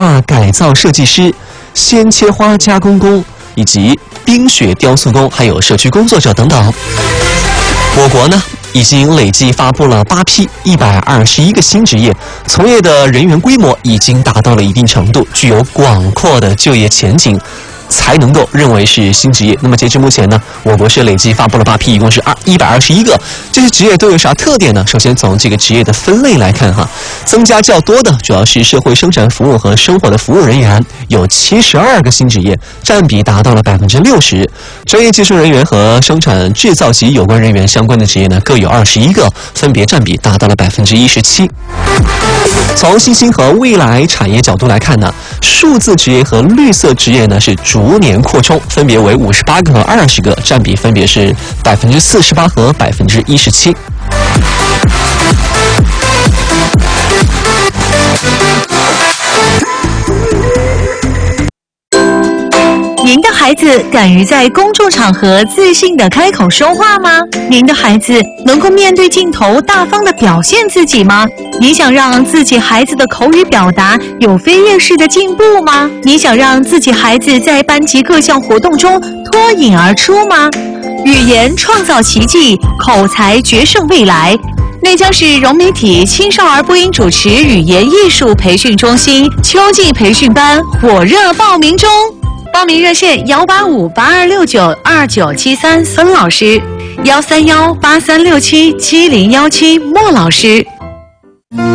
改造设计师、鲜切花加工工以及冰雪雕塑工，还有社区工作者等等。我国呢，已经累计发布了8批121个新职业，从业的人员规模已经达到了一定程度，具有广阔的就业前景，才能够认为是新职业。那么截至目前呢，我国是累计发布了8批，一共是121个。这些职业都有啥特点呢？首先从这个职业的分类来看哈，增加较多的主要是社会生产服务和生活的服务人员，有72个新职业，占比达到了60%。专业技术人员和生产制造及有关人员相关的职业呢，各有21个，分别占比达到了17%。从新兴和未来产业角度来看呢，数字职业和绿色职业呢是逐年扩充，分别为58个和20个，占比分别是48%和17%。 您的孩子敢于在公众场合自信地开口说话吗？您的孩子能够面对镜头大方地表现自己吗？你想让自己孩子的口语表达有飞跃式的进步吗？你想让自己孩子在班级各项活动中脱颖而出吗？语言创造奇迹，口才决胜未来。内江市融媒体青少儿播音主持语言艺术培训中心秋季培训班火热报名中。报名热线18582692973孙老师，13183677017莫老师。